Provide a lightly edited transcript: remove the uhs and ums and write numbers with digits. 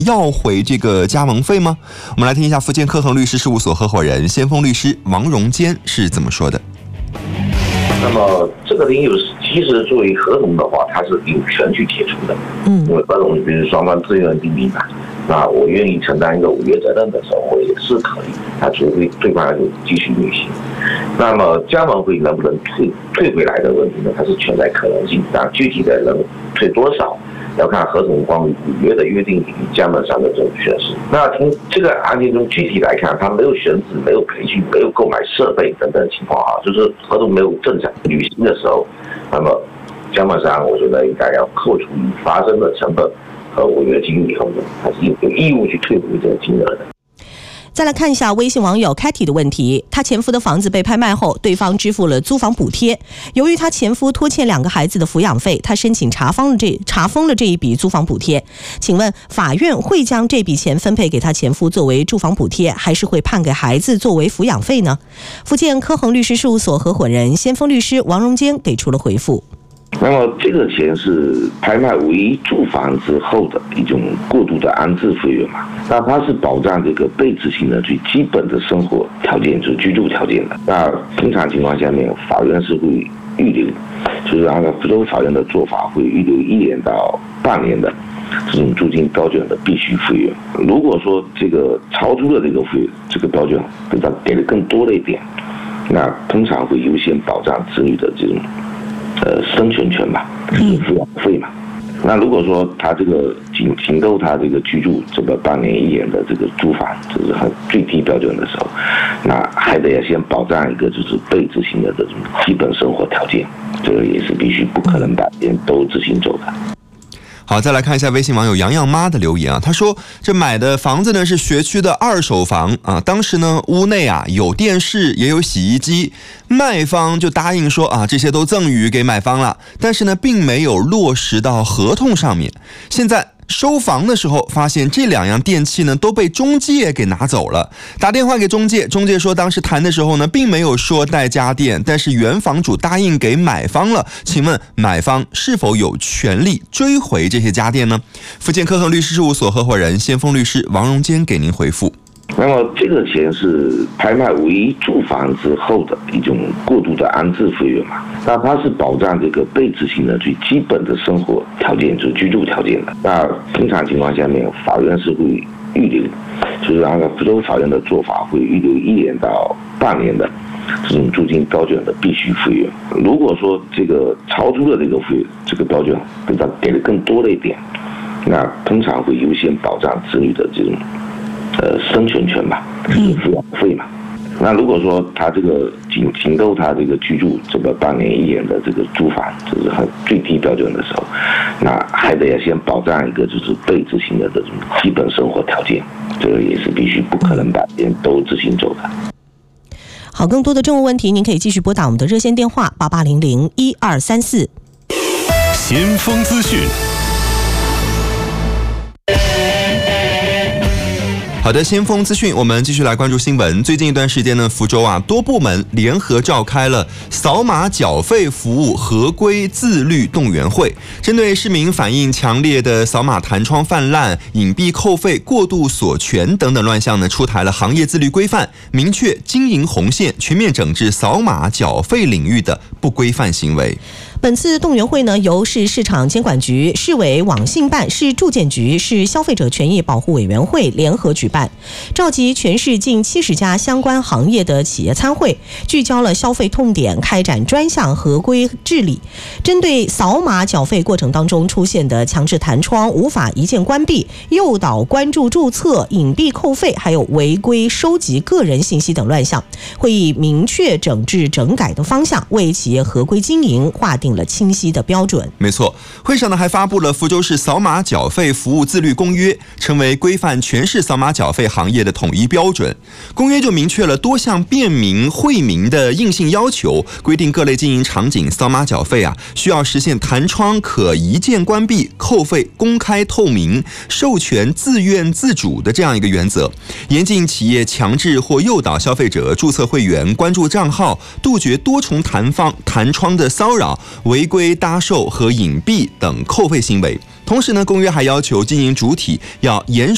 要回这个加盟费吗？我们来听一下福建科恒律师事务所合伙人先锋律师王荣坚是怎么说的。 那么这个领有其实作为合同的话，它是有权去解除的。因为合同比如双方自愿订立嘛，那我愿意承担一个违约责任的时候，我也是可以，它除非对方继续履行。那么加盟费能不能退回来的问题呢？它是存在可能性，但具体的能退多少，要看合同关于违约的约定与加盟商的这种宣示。那从这个案件中具体来看，他没有选址、没有培训、没有购买设备等等情况就是合同没有正常履行的时候，那么加盟商我觉得应该要扣除已发生的成本和违约金以后呢，他是有义务去退回这个金额的。 再来看一下微信网友 Katy 的问题，她前夫的房子被拍卖后，对方支付了租房补贴。由于她前夫拖欠2个孩子的抚养费，她申请查封了这一笔租房补贴。请问法院会将这笔钱分配给她前夫作为住房补贴，还是会判给孩子作为抚养费呢？福建科恒律师事务所合伙人先锋律师王荣坚给出了回复。 那么这个钱是拍卖唯一住房之后的一种过渡的安置费用嘛？那它是保障这个被执行人最基本的生活条件，就是居住条件的。那通常情况下面，法院是会预留，就是按照福州法院的做法，会预留1年到半年的这种租金标准的必须费用。如果说这个超出了这个标准，给的更多的一点，那通常会优先保障子女的这种生存权吧，就是抚养费嘛。那如果说他这个仅够他这个居住这个半年1年的这个租房，这是很最低标准的时候，那还得要先保障一个就是被执行的这种基本生活条件，这个也是必须不可能把别人都执行走的。 好，再来看一下微信网友洋洋妈的留言啊，他说这买的房子呢是学区的2手房啊，当时呢屋内有电视也有洗衣机，卖方就答应说这些都赠与给买方了，但是呢并没有落实到合同上面。现在收房的时候发现这2样电器呢都被中介给拿走了，打电话给中介，中介说当时谈的时候呢并没有说带家电，但是原房主答应给买方了，请问买方是否有权利追回这些家电呢？福建科恒律师事务所合伙人先锋律师王荣坚给您回复。 那么这个钱是拍卖唯一住房之后的一种过渡的安置费用嘛？那它是保障这个被执行人最基本的生活条件，就是居住条件的。那通常情况下面，法院是会预留，就是按照福州法院的做法，会预留1年到半年的这种租金标准的必须费用。如果说这个超出了这个标准，给的更多的一点，那通常会优先保障子女的这种生存权吧，就是抚养费嘛。那如果说他这个仅够他这个居住这个半年1年的这个租房，这是很最低标准的时候，那还得要先保障一个就是被执行的这种基本生活条件，这个也是必须不可能把别人都执行走的。 好，更多的政务问题您可以继续拨打我们的热线电话88001234。 先锋资讯。 好的，先锋资讯，我们继续来关注新闻。最近一段时间呢，福州多部门联合召开了扫码缴费服务合规自律动员会，针对市民反映强烈的扫码弹窗泛滥、隐蔽扣费、过度索权等等乱象呢，出台了行业自律规范，明确经营红线，全面整治扫码缴费领域的不规范行为。 本次动员会呢，由市市场监管局、市委网信办、市住建局、市消费者权益保护委员会联合举办，召集全市近70家相关行业的企业参会，聚焦了消费痛点，开展专项合规治理。针对扫码缴费过程当中出现的强制弹窗、无法一键关闭、诱导关注注册、隐蔽扣费，还有违规收集个人信息等乱象，会以明确整治整改的方向，为企业合规经营划定了清晰的标准。 没错，会上呢还发布了福州市扫码缴费服务自律公约，成为规范全市扫码缴费行业的统一标准。公约就明确了多项便民惠民的硬性要求，规定各类经营场景扫码缴费需要实现弹窗可一键关闭、扣费公开透明、授权自愿自主的这样一个原则，严禁企业强制或诱导消费者注册会员、关注账号，杜绝多重弹窗的骚扰、违规搭售和隐蔽等扣费行为。同时呢，公约还要求经营主体要严